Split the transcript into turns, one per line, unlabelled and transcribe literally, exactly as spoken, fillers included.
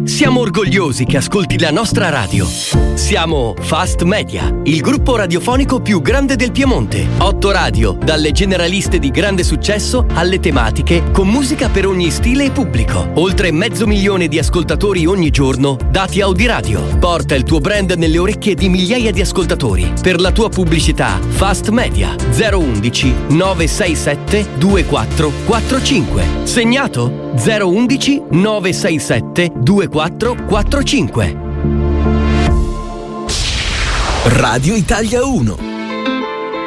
Siamo orgogliosi che ascolti la nostra radio. Siamo Fast Media, il gruppo radiofonico più grande del Piemonte. Otto radio, dalle generaliste di grande successo alle tematiche, con musica per ogni stile e pubblico. Oltre mezzo milione di ascoltatori ogni giorno, dati Audiradio. Porta il tuo brand nelle orecchie di migliaia di ascoltatori. Per la tua pubblicità, Fast Media zero undici nove sei sette due quattro quattro cinque. Segnato? zero undici nove sei sette due quattro quattro cinque.
Radio Italia uno.